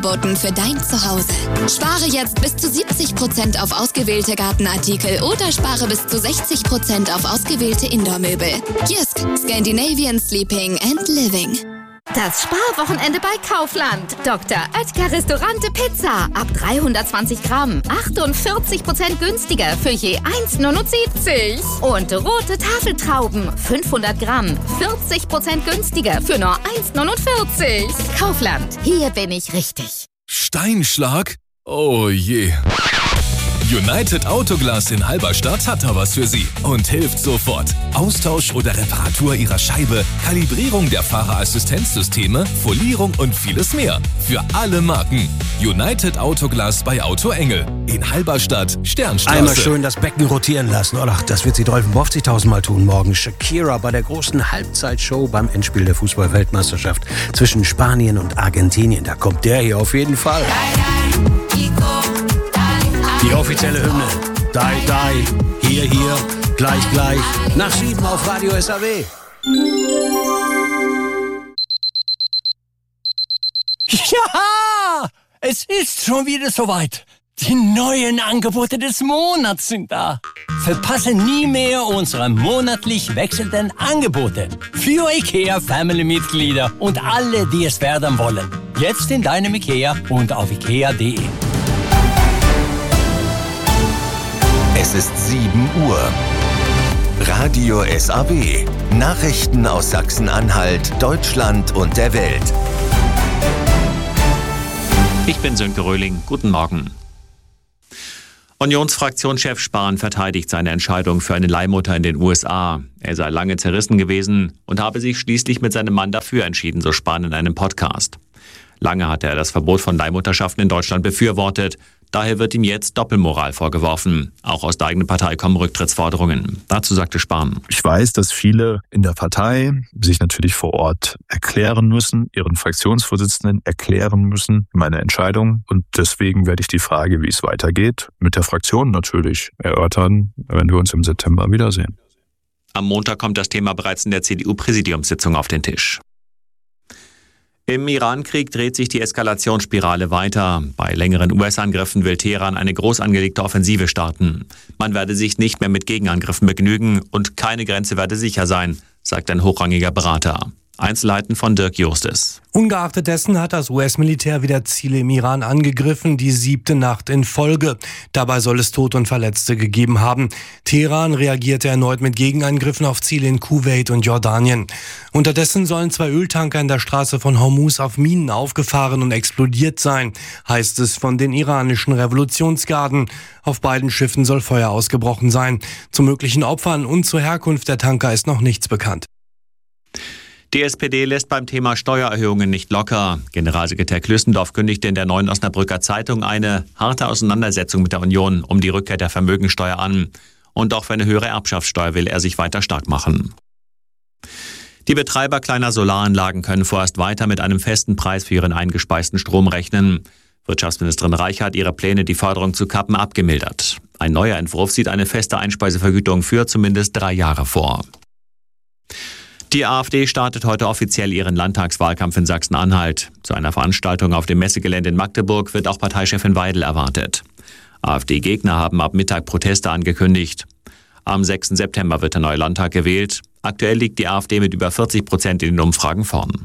Angeboten für dein Zuhause. Spare jetzt bis zu 70% auf ausgewählte Gartenartikel oder spare bis zu 60% auf ausgewählte Indoor-Möbel. Jysk, Scandinavian Sleeping and Living. Das Sparwochenende bei Kaufland. Dr. Oetker Restaurante Pizza. Ab 320 Gramm. 48% günstiger für je 1,79. Und rote Tafeltrauben. 500 Gramm. 40% günstiger für nur 1,49. Kaufland. Hier bin ich richtig. Steinschlag? Oh je. United Autoglas in Halberstadt hat da was für Sie und hilft sofort. Austausch oder Reparatur Ihrer Scheibe, Kalibrierung der Fahrerassistenzsysteme, Folierung und vieles mehr. Für alle Marken. United Autoglas bei Auto Engel. In Halberstadt, Sternstraße. Einmal schön das Becken rotieren lassen. Oh, das wird sie 50.000 Mal tun morgen. Shakira bei der großen Halbzeitshow beim Endspiel der Fußball-Weltmeisterschaft zwischen Spanien und Argentinien. Da kommt der hier auf jeden Fall. Die offizielle Hymne. Die, hier, gleich, nach 7 auf Radio SAW. Ja, es ist schon wieder soweit. Die neuen Angebote des Monats sind da. Verpasse nie mehr unsere monatlich wechselnden Angebote. Für IKEA-Family-Mitglieder und alle, die es werden wollen. Jetzt in deinem IKEA und auf ikea.de. Es ist 7 Uhr. Radio SAW. Nachrichten aus Sachsen-Anhalt, Deutschland und der Welt. Ich bin Sönke Röhling. Guten Morgen. Unionsfraktionschef Spahn verteidigt seine Entscheidung für eine Leihmutter in den USA. Er sei lange zerrissen gewesen und habe sich schließlich mit seinem Mann dafür entschieden, so Spahn in einem Podcast. Lange hatte er das Verbot von Leihmutterschaften in Deutschland befürwortet. Daher wird ihm jetzt Doppelmoral vorgeworfen. Auch aus der eigenen Partei kommen Rücktrittsforderungen. Dazu sagte Spahn: Ich weiß, dass viele in der Partei sich natürlich vor Ort erklären müssen, ihren Fraktionsvorsitzenden erklären müssen, meine Entscheidung. Und deswegen werde ich die Frage, wie es weitergeht, mit der Fraktion natürlich erörtern, wenn wir uns im September wiedersehen. Am Montag kommt das Thema bereits in der CDU-Präsidiumssitzung auf den Tisch. Im Iran-Krieg dreht sich die Eskalationsspirale weiter. Bei längeren US-Angriffen will Teheran eine groß angelegte Offensive starten. Man werde sich nicht mehr mit Gegenangriffen begnügen und keine Grenze werde sicher sein, sagt ein hochrangiger Berater. Einzelheiten von Dirk Justis. Ungeachtet dessen hat das US-Militär wieder Ziele im Iran angegriffen, die 7. Nacht in Folge. Dabei soll es Tote und Verletzte gegeben haben. Teheran reagierte erneut mit Gegenangriffen auf Ziele in Kuwait und Jordanien. Unterdessen sollen 2 Öltanker in der Straße von Hormuz auf Minen aufgefahren und explodiert sein, heißt es von den iranischen Revolutionsgarden. Auf beiden Schiffen soll Feuer ausgebrochen sein. Zu möglichen Opfern und zur Herkunft der Tanker ist noch nichts bekannt. Die SPD lässt beim Thema Steuererhöhungen nicht locker. Generalsekretär Klüssendorf kündigte in der Neuen Osnabrücker Zeitung eine harte Auseinandersetzung mit der Union um die Rückkehr der Vermögensteuer an. Und auch für eine höhere Erbschaftssteuer will er sich weiter stark machen. Die Betreiber kleiner Solaranlagen können vorerst weiter mit einem festen Preis für ihren eingespeisten Strom rechnen. Wirtschaftsministerin Reich hat ihre Pläne, die Förderung zu kappen, abgemildert. Ein neuer Entwurf sieht eine feste Einspeisevergütung für zumindest 3 Jahre vor. Die AfD startet heute offiziell ihren Landtagswahlkampf in Sachsen-Anhalt. Zu einer Veranstaltung auf dem Messegelände in Magdeburg wird auch Parteichefin Weidel erwartet. AfD-Gegner haben ab Mittag Proteste angekündigt. Am 6. September wird der neue Landtag gewählt. Aktuell liegt die AfD mit über 40% in den Umfragen vorn.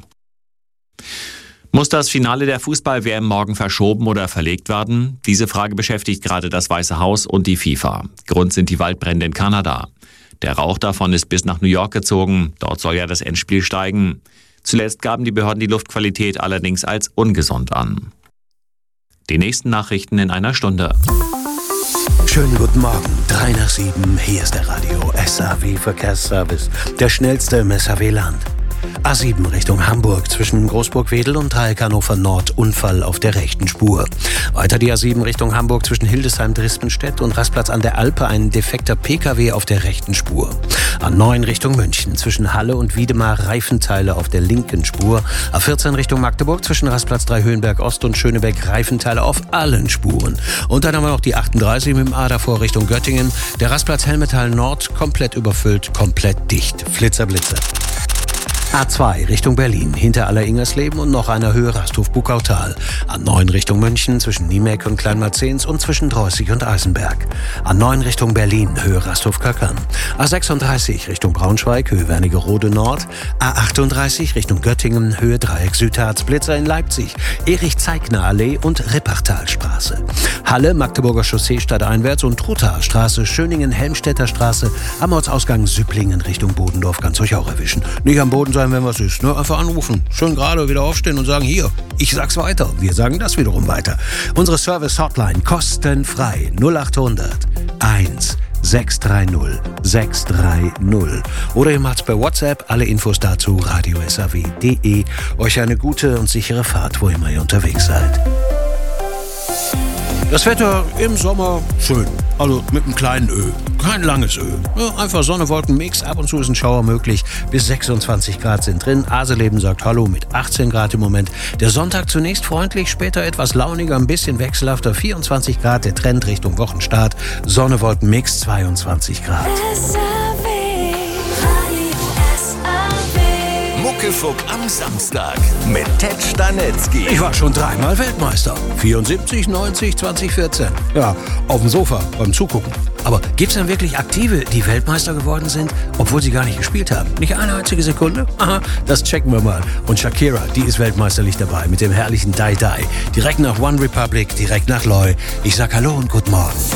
Muss das Finale der Fußball-WM morgen verschoben oder verlegt werden? Diese Frage beschäftigt gerade das Weiße Haus und die FIFA. Grund sind die Waldbrände in Kanada. Der Rauch davon ist bis nach New York gezogen. Dort soll ja das Endspiel steigen. Zuletzt gaben die Behörden die Luftqualität allerdings als ungesund an. Die nächsten Nachrichten in einer Stunde. Schönen guten Morgen. 3 nach 7. Hier ist der Radio SAW Verkehrsservice. Der schnellste im SAW-Land. A7 Richtung Hamburg zwischen Großburg-Wedel und Dreieck Hannover Nord, Unfall auf der rechten Spur. Weiter die A7 Richtung Hamburg zwischen Hildesheim-Drispenstedt und Rastplatz an der Alpe, ein defekter PKW auf der rechten Spur. A9 Richtung München zwischen Halle und Wiedemar, Reifenteile auf der linken Spur. A14 Richtung Magdeburg zwischen Rastplatz 3 Höhenberg Ost und Schönebeck, Reifenteile auf allen Spuren. Und dann haben wir noch die 38 mit dem A davor Richtung Göttingen. Der Rastplatz Helmetal Nord komplett überfüllt, komplett dicht. Flitzer, Blitzer. A2 Richtung Berlin, hinter Aller-Ingersleben und noch einer Höhe Rasthof-Buckautal. A9 Richtung München, zwischen Niemek und Kleinmarzens und zwischen Dreußig und Eisenberg. A9 Richtung Berlin, Höhe Rasthof-Köckern. A36 Richtung Braunschweig, Höhe Wernigerode Nord. A38 Richtung Göttingen, Höhe Dreieck Südharz, Blitzer in Leipzig, Erich-Zeigner-Allee und Rippachtalstraße. Halle, Magdeburger Chaussee stadteinwärts und Truthaer Straße, Schöningen-Helmstedter Straße, am Ortsausgang Süpplingen Richtung Bodendorf kann's euch auch erwischen. Nicht am Boden sein, wenn was ist, ne? Einfach anrufen, schön gerade wieder aufstehen und sagen, hier, ich sag's weiter. Wir sagen das wiederum weiter. Unsere Service-Hotline kostenfrei 0800 1 630 630. Oder ihr macht's per WhatsApp. Alle Infos dazu radiosaw.de. Euch eine gute und sichere Fahrt, wo immer ihr unterwegs seid. Das Wetter im Sommer schön, also mit einem kleinen Ö, kein langes Ö. Ja, einfach Sonne-Wolken-Mix, ab und zu ist ein Schauer möglich, bis 26 Grad sind drin. Aseleben sagt Hallo mit 18 Grad im Moment. Der Sonntag zunächst freundlich, später etwas launiger, ein bisschen wechselhafter, 24 Grad, der Trend Richtung Wochenstart. Sonne-Wolken-Mix, 22 Grad. Muckefuck am Samstag mit Ted Stanetzky. Ich war schon 3-mal Weltmeister. 74, 90, 2014. Ja, auf dem Sofa beim Zugucken. Aber gibt's denn wirklich Aktive, die Weltmeister geworden sind, obwohl sie gar nicht gespielt haben? Nicht eine einzige Sekunde? Aha, das checken wir mal. Und Shakira, die ist weltmeisterlich dabei mit dem herrlichen Die Die. Direkt nach One Republic, direkt nach Loy. Ich sag Hallo und guten Morgen.